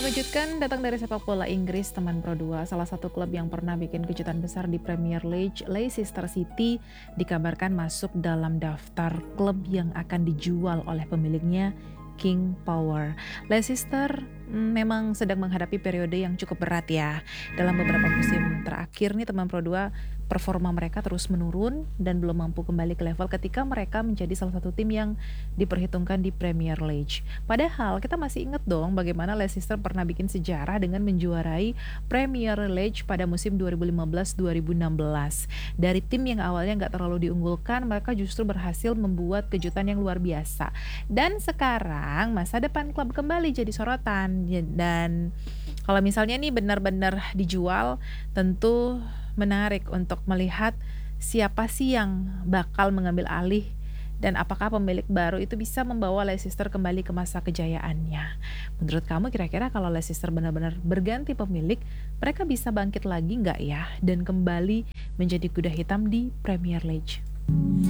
Mengejutkan datang dari sepak bola Inggris, teman Pro 2. Salah satu klub yang pernah bikin kejutan besar di Premier League, Leicester City, dikabarkan masuk dalam daftar klub yang akan dijual oleh pemiliknya, King Power. Leicester memang sedang menghadapi periode yang cukup berat ya. Dalam beberapa musim terakhir nih teman Pro 2, performa mereka terus menurun dan belum mampu kembali ke level ketika mereka menjadi salah satu tim yang diperhitungkan di Premier League. Padahal kita masih ingat dong bagaimana Leicester pernah bikin sejarah dengan menjuarai Premier League pada musim 2015-2016. Dari tim yang awalnya nggak terlalu diunggulkan, mereka justru berhasil membuat kejutan yang luar biasa. Dan sekarang masa depan klub kembali jadi sorotan. Dan kalau misalnya nih benar-benar dijual, tentu menarik untuk melihat siapa sih yang bakal mengambil alih dan apakah pemilik baru itu bisa membawa Leicester kembali ke masa kejayaannya. Menurut kamu kira-kira kalau Leicester benar-benar berganti pemilik, mereka bisa bangkit lagi nggak ya dan kembali menjadi kuda hitam di Premier League?